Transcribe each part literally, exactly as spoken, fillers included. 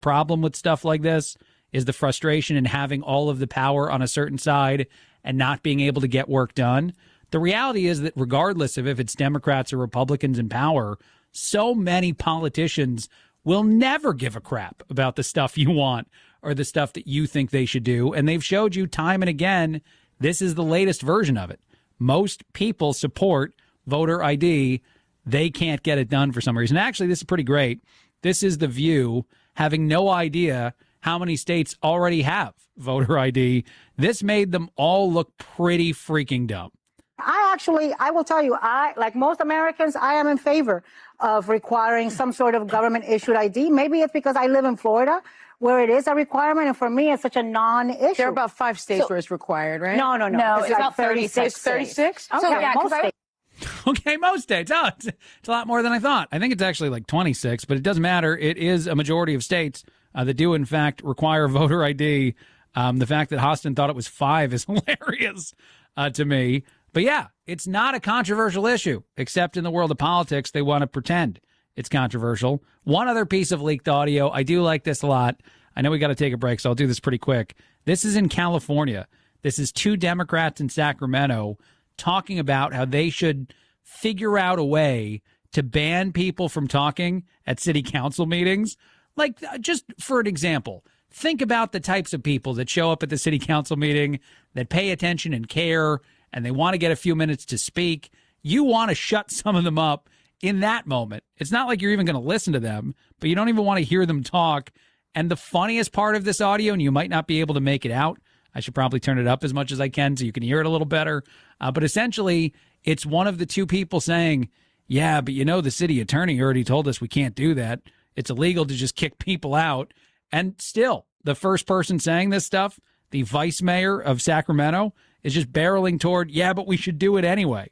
problem with stuff like this is the frustration in having all of the power on a certain side and not being able to get work done. The reality is that regardless of if it's Democrats or Republicans in power, so many politicians will never give a crap about the stuff you want or the stuff that you think they should do. And they've showed you time and again, this is the latest version of it. Most people support voter I D. They can't get it done for some reason. Actually, this is pretty great. This is The View, having no idea how many states already have voter I D. This made them all look pretty freaking dumb. I actually, I will tell you, I, like most Americans, I am in favor of requiring some sort of government-issued I D. Maybe it's because I live in Florida, where it is a requirement, and for me, it's such a non-issue. There are about five states so, where it's required, right? No, no, no. No, it's, it's like about thirty-six. thirty-six? Okay, So, yeah, most states. Okay, most states. Oh, it's, it's a lot more than I thought. I think it's actually like twenty-six, but it doesn't matter. It is a majority of states uh, that do, in fact, require voter I D. Um, the fact that Hostin thought it was five is hilarious uh, to me. But yeah, it's not a controversial issue, except in the world of politics, they want to pretend it's controversial. One other piece of leaked audio. I do like this a lot. I know we got to take a break, so I'll do this pretty quick. This is in California. This is two Democrats in Sacramento talking about how they should figure out a way to ban people from talking at city council meetings. Like, just for an example, think about the types of people that show up at the city council meeting that pay attention and care, and they want to get a few minutes to speak. You want to shut some of them up in that moment. It's not like you're even going to listen to them, but you don't even want to hear them talk. And the funniest part of this audio, and you might not be able to make it out, I should probably turn it up as much as I can so you can hear it a little better. Uh, but essentially, it's one of the two people saying, yeah, but you know, the city attorney already told us we can't do that. It's illegal to just kick people out. And still, the first person saying this stuff, the vice mayor of Sacramento, is just barreling toward, yeah, but we should do it anyway.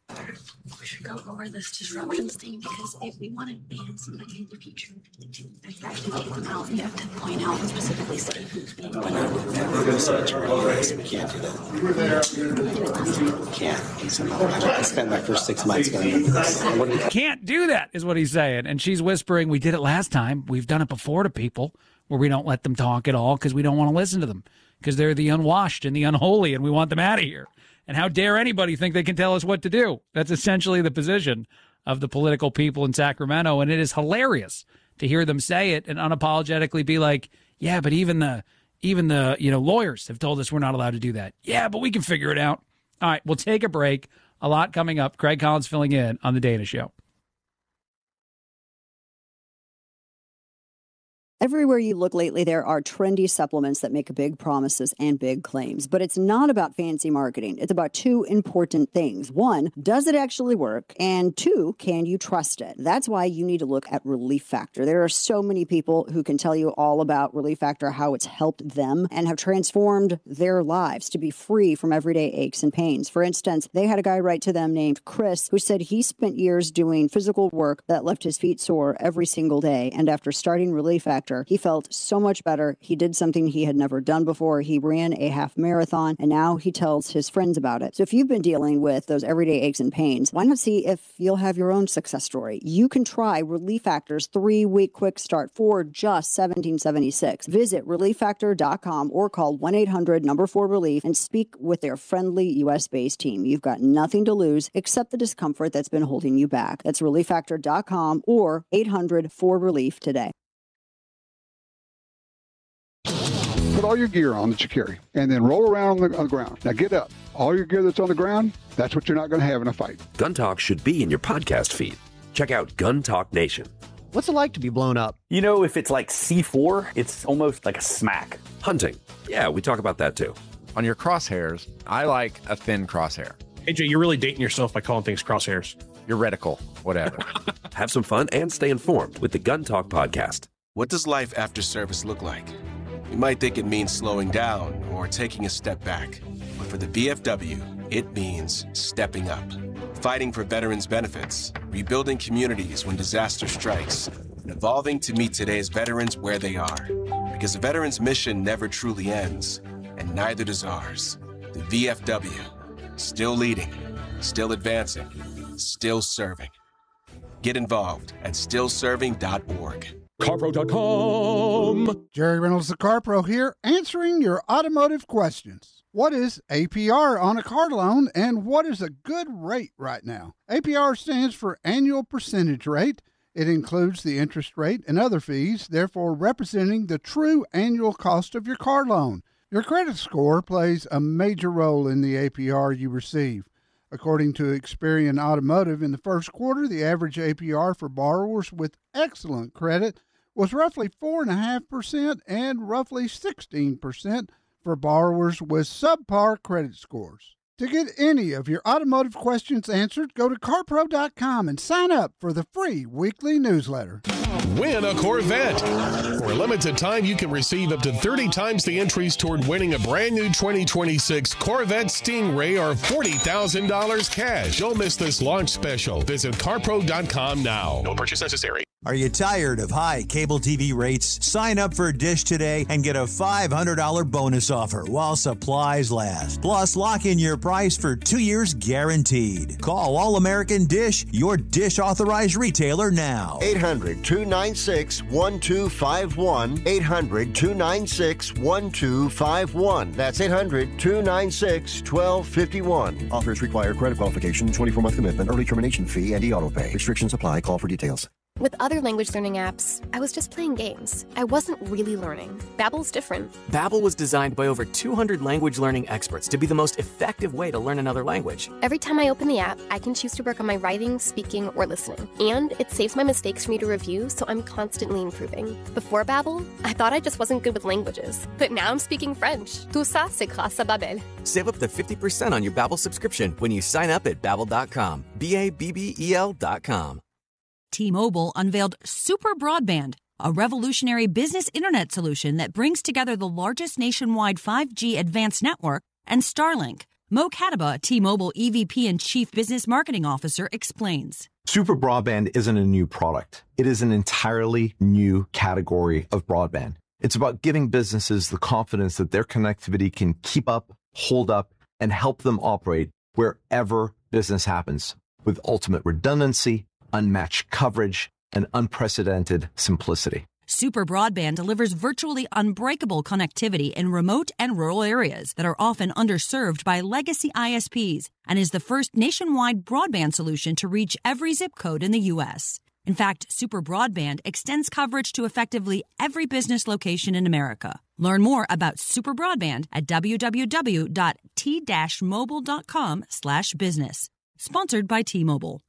We should go over this disruptions thing, because if we want to ban somebody in the future, we have to take them out. You have to point out and specifically say who's being banned. We're going to say it's ridiculous. We can't do that. We can't. I spent my first six months going into this. Can't do that, is what he's saying. And she's whispering, we did it last time. We've done it before to people where we don't let them talk at all because we don't want to listen to them, because they're the unwashed and the unholy, and we want them out of here. And how dare anybody think they can tell us what to do? That's essentially the position of the political people in Sacramento. And it is hilarious to hear them say it and unapologetically be like, yeah, but even the even the, you know, lawyers have told us we're not allowed to do that. Yeah, but we can figure it out. All right, we'll take a break. A lot coming up. Craig Collins filling in on The Dana Show. Everywhere you look lately, there are trendy supplements that make big promises and big claims. But it's not about fancy marketing. It's about two important things. One, does it actually work? And two, can you trust it? That's why you need to look at Relief Factor. There are so many people who can tell you all about Relief Factor, how it's helped them and have transformed their lives to be free from everyday aches and pains. For instance, they had a guy write to them named Chris who said he spent years doing physical work that left his feet sore every single day. And after starting Relief Factor, he felt so much better. He did something he had never done before. He ran a half marathon, and now he tells his friends about it. So if you've been dealing with those everyday aches and pains, why not see if you'll have your own success story? You can try Relief Factor's three-week quick start for just seventeen seventy-six. Visit relief factor dot com or call one eight hundred number four relief and speak with their friendly U S-based team. You've got nothing to lose except the discomfort that's been holding you back. That's relief factor dot com or eight hundred four relief today. Put all your gear on that you carry, and then roll around on the, on the ground. Now get up. All your gear that's on the ground, that's what you're not going to have in a fight. Gun Talk should be in your podcast feed. Check out Gun Talk Nation. What's it like to be blown up? You know, if it's like C four, it's almost like a smack. Hunting. Yeah, we talk about that too. On your crosshairs, I like a thin crosshair. A J, you're really dating yourself by calling things crosshairs. Your reticle, whatever. Have some fun and stay informed with the Gun Talk podcast. What does life after service look like? You might think it means slowing down or taking a step back. But for the V F W, it means stepping up. Fighting for veterans' benefits, rebuilding communities when disaster strikes, and evolving to meet today's veterans where they are. Because a veteran's mission never truly ends, and neither does ours. The V F W, still leading, still advancing, still serving. Get involved at still serving dot org. CarPro dot com. Jerry Reynolds, the CarPro here, answering your automotive questions. What is A P R on a car loan, and what is a good rate right now? A P R stands for annual percentage rate. It includes the interest rate and other fees, therefore representing the true annual cost of your car loan. Your credit score plays a major role in the A P R you receive. According to Experian Automotive, in the first quarter, the average A P R for borrowers with excellent credit was roughly four point five percent and roughly sixteen percent for borrowers with subpar credit scores. To get any of your automotive questions answered, go to CarPro dot com and sign up for the free weekly newsletter. Win a Corvette. For a limited time, you can receive up to thirty times the entries toward winning a brand new twenty twenty-six Corvette Stingray or forty thousand dollars cash. Don't miss this launch special. Visit CarPro dot com now. No purchase necessary. Are you tired of high cable T V rates? Sign up for Dish today and get a five hundred dollars bonus offer while supplies last. Plus, lock in your price for two years guaranteed. Call All American Dish, your Dish authorized retailer now. eight hundred, two nine six, one two five one. eight hundred, two nine six, one two five one. That's eight hundred, two nine six, one two five one. Offers require credit qualification, twenty-four month commitment, early termination fee, and e-auto pay. Restrictions apply. Call for details. With other language learning apps, I was just playing games. I wasn't really learning. Babbel's different. Babbel was designed by over two hundred language learning experts to be the most effective way to learn another language. Every time I open the app, I can choose to work on my writing, speaking, or listening. And it saves my mistakes for me to review, so I'm constantly improving. Before Babbel, I thought I just wasn't good with languages. But now I'm speaking French. Tout ça, c'est grâce à Babbel. Save up to fifty percent on your Babbel subscription when you sign up at Babbel dot com. B A B B E L dot com. T-Mobile unveiled Super Broadband, a revolutionary business internet solution that brings together the largest nationwide five G advanced network and Starlink. Mo Kataba, T-Mobile E V P and Chief Business Marketing Officer, explains. Super Broadband isn't a new product. It is an entirely new category of broadband. It's about giving businesses the confidence that their connectivity can keep up, hold up, and help them operate wherever business happens with ultimate redundancy, unmatched coverage, and unprecedented simplicity. Super Broadband delivers virtually unbreakable connectivity in remote and rural areas that are often underserved by legacy I S Ps and is the first nationwide broadband solution to reach every zip code in the U S. In fact, Super Broadband extends coverage to effectively every business location in America. Learn more about Super Broadband at w w w dot t dash mobile dot com slash business. Sponsored by T-Mobile.